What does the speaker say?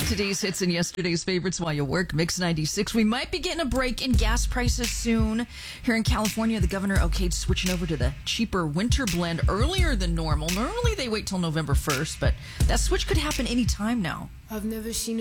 Today's hits and yesterday's favorites while you work. Mix 96. We might be getting a break in gas prices soon. Here in California, the governor okayed switching over to the cheaper winter blend earlier than normal. Normally, they wait till November 1st, but that switch could happen anytime now. I've never seen